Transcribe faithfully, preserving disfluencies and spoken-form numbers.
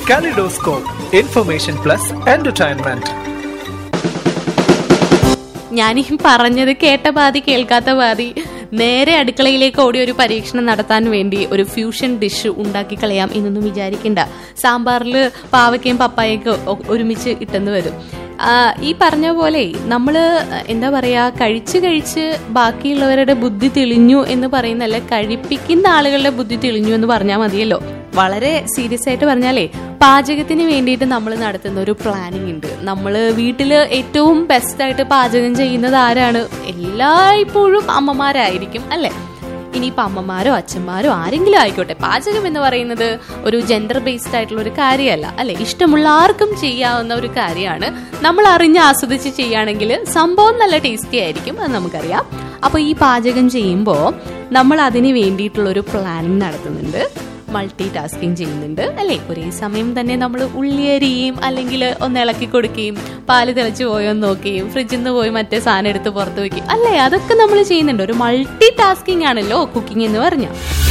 Kaleidoscope, information plus entertainment. ഞാനീ പറഞ്ഞത് കേട്ട പാതി കേൾക്കാത്ത പാതി നേരെ അടുക്കളയിലേക്ക് ഓടി ഒരു പരീക്ഷണം നടത്താൻ വേണ്ടി ഒരു ഫ്യൂഷൻ ഡിഷ് ഉണ്ടാക്കി കളയാം എന്നൊന്നും വിചാരിക്കണ്ട. സാമ്പാറിൽ പാവയ്ക്കയും പപ്പായൊക്കെ ഒരുമിച്ച് ഇട്ടെന്ന് വരും. ഈ പറഞ്ഞ പോലെ നമ്മള് എന്താ പറയാ, കഴിച്ച് കഴിച്ച് ബാക്കിയുള്ളവരുടെ ബുദ്ധി തെളിഞ്ഞു എന്ന് പറയുന്നല്ല, കഴിപ്പിക്കുന്ന ആളുകളുടെ ബുദ്ധി തെളിഞ്ഞു എന്ന് പറഞ്ഞാൽ മതിയല്ലോ. വളരെ സീരിയസ് ആയിട്ട് പറഞ്ഞാലേ, പാചകത്തിന് വേണ്ടിയിട്ട് നമ്മൾ നടത്തുന്ന ഒരു പ്ലാനിങ് ഉണ്ട്. നമ്മൾ വീട്ടില് ഏറ്റവും ബെസ്റ്റ് ആയിട്ട് പാചകം ചെയ്യുന്നത് ആരാണ്? എല്ലായ്പ്പോഴും അമ്മമാരായിരിക്കും അല്ലെ? ഇനിയിപ്പോൾ അമ്മമാരോ അച്ഛന്മാരോ ആരെങ്കിലും ആയിക്കോട്ടെ, പാചകം എന്ന് പറയുന്നത് ഒരു ജെൻഡർ ബേസ്ഡ് ആയിട്ടുള്ള ഒരു കാര്യമല്ല അല്ലെ. ഇഷ്ടമുള്ള ആർക്കും ചെയ്യാവുന്ന ഒരു കാര്യമാണ്. നമ്മൾ അറിഞ്ഞ് ആസ്വദിച്ച് ചെയ്യുകയാണെങ്കിൽ സംഭവം നല്ല ടേസ്റ്റി ആയിരിക്കും, അത് നമുക്കറിയാം. അപ്പോൾ ഈ പാചകം ചെയ്യുമ്പോൾ നമ്മൾ അതിന് വേണ്ടിയിട്ടുള്ളൊരു പ്ലാനിങ് നടത്തുന്നുണ്ട്, മൾട്ടി ടാസ്കിങ് ചെയ്യുന്നുണ്ട് അല്ലേ. ഒരേ സമയം തന്നെ നമ്മൾ ഉള്ളിയരിയും അല്ലെങ്കിൽ ഒന്ന് ഇളക്കി കൊടുക്കുകയും പാല് തിളച്ച് പോയോന്ന് നോക്കുകയും ഫ്രിഡ്ജിൽ നിന്ന് പോയി മറ്റേ സാധനം എടുത്ത് പുറത്ത് വയ്ക്കും അല്ലേ. അതൊക്കെ നമ്മൾ ചെയ്യുന്നുണ്ട്. ഒരു മൾട്ടി ടാസ്കിങ് ആണല്ലോ കുക്കിംഗ് എന്ന് പറഞ്ഞാൽ.